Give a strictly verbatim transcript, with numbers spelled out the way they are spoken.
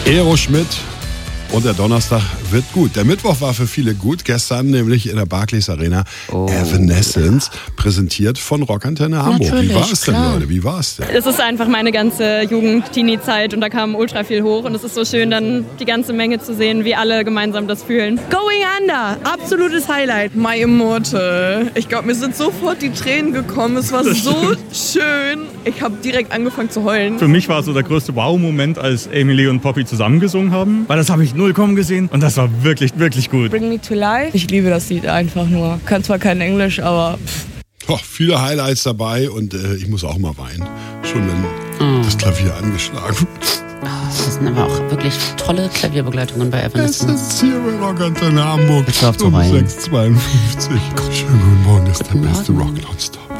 Aeroschmidt. Und der Donnerstag wird gut. Der Mittwoch war für viele gut. Gestern nämlich in der Barclays Arena oh. Evanescence, präsentiert von Rockantenne Hamburg. Natürlich, wie war es denn, klar. Leute? Wie war es denn? Es ist einfach meine ganze Jugend, Teenie-Zeit und da kam ultra viel hoch. Und es ist so schön, dann die ganze Menge zu sehen, wie alle gemeinsam das fühlen. Going Under, absolutes Highlight. My Immortal. Ich glaube, mir sind sofort die Tränen gekommen. Es war so schön. Ich habe direkt angefangen zu heulen. Für mich war so der größte Wow-Moment, als Emily und Poppy zusammengesungen haben. Weil das habe ich null kommen gesehen und das war wirklich, wirklich gut. Bring Me to Life. Ich liebe das Lied einfach nur. Kann zwar kein Englisch, aber... Oh, viele Highlights dabei und äh, ich muss auch mal weinen. Schon wenn oh. das Klavier angeschlagen wird. Das sind aber auch wirklich tolle Klavierbegleitungen bei Evanescence. Das ist hier bei Rockantenne Hamburg. Jetzt darfst du um rein. sechs Uhr zweiundfünfzig. Schönen guten Morgen, das ist der beste Rock nonstop.